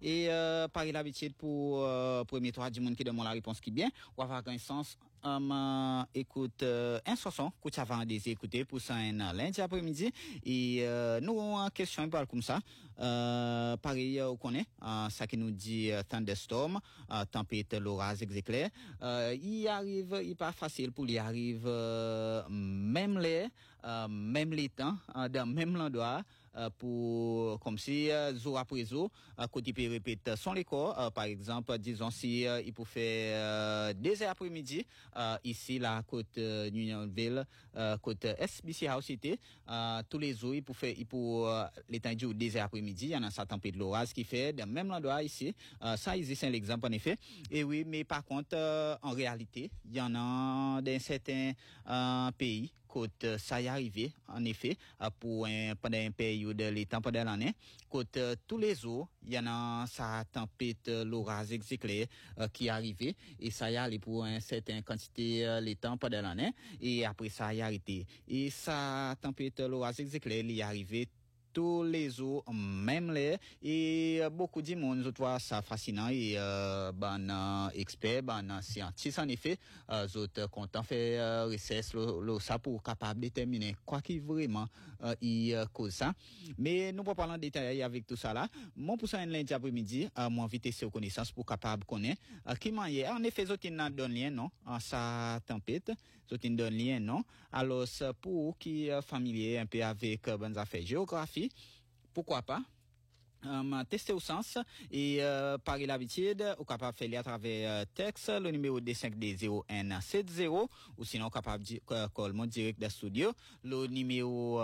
Et par l'habitude pour premier trois du monde qui demande la réponse qui bien, ou avoir un sens écoute un chanson que tu vas écouter pour ça un lundi après-midi et nous en question parle comme ça pareil on connaît ça qui nous dit thunderstorm tempête l'orage éclair il arrive il pas facile pour lui arrive même les temps dans même l'endroit pour comme si jour après jour côté peut répéter son l'école par exemple disons si il peut faire 2 heures après-midi ici la côte Unionville côte SBC House City tous les jours il pour les temps du 2 heures après-midi il y en a ça tempête de l'orage qui fait dans même l'endroit ici ça ici c'est l'exemple en effet et oui mais par contre en réalité il y en a dans certains pays côté ça y arrivé en effet pour pendant un période les temps pendant l'année côté tous les jours il y en a ça tempête l'orage éclair qui arrivé et ça y allait pour un certain quantité les temps pendant l'année et après ça y arrêté et ça tempête l'orage éclair il y arrivé tous les jours même les et beaucoup de monde je trouve ça fascinant et expert scientiste en effet autres content faire recherche ça pour capable déterminer quoi qui vraiment il cause ça mais nous pas parler en détail avec tout ça là mon pour ça un lundi après-midi moi inviter ses connaissances pour capable connaître qui manière en effet autres donne lien non ça tempête autres donne lien non alors pour qui familier un peu avec bonnes affaires géographie pourquoi pas tester au sens et par l'habitude ou capable faire à travers texte le numéro D5D0N70 ou sinon capable call mon direct de studio le numéro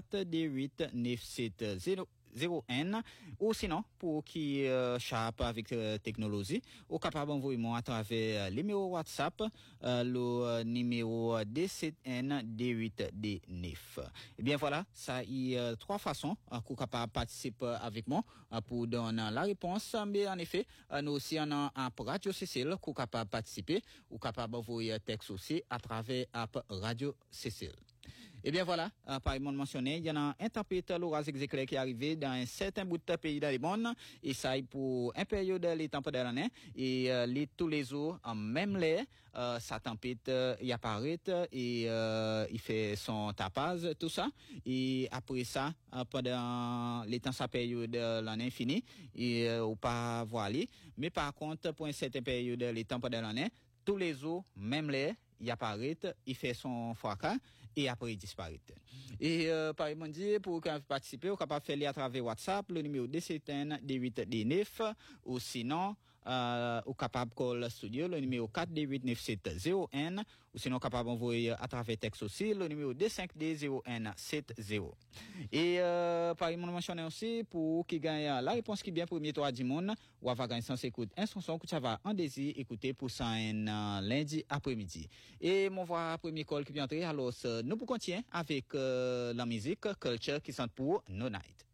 4D89700 0N ou sinon pour qui chape avec technologie ou capable envoyer moi à travers le numéro WhatsApp le numéro D7N D8D9 et bien voilà ça y trois façons qu'on capable participer avec moi pour donner la réponse mais en effet nous aussi on a un Radio Cécile qu'on capable participer ou capable envoyer texte aussi à travers app Radio Cécile. Et bien voilà, par exemple mentionné, il y en a un tempête l'orage éclair qui est arrivé dans un certain bout de pays dans le monde et ça est pour un période les temps de l'année et tous les jours même l'air ça tempête il apparaît et il fait son tapage tout ça et après ça pendant les temps sa période l'année finie et ou pas voilé mais par contre pour une certaine période les temps de l'année tous les jours même l'air il apparaît, il fait son fracas et après il disparaît. Et par exemple pour participer, vous capable faire à travers WhatsApp le numéro D7N D8D9 ou sinon ou capable call studio le numéro 4D89700N ou sinon capable envoyer à travers texte aussi le numéro D5D0N70. Et par exemple mentionner aussi pour qui gagne la réponse qui bien premier tour du monde ou avoir gagné sans écoute un chanson que tu vas en désir écouter pour ça un lundi après-midi. Et mon voir premier call qui vient entrer alors nous pour continuer avec la musique culture qui sont pour No Night.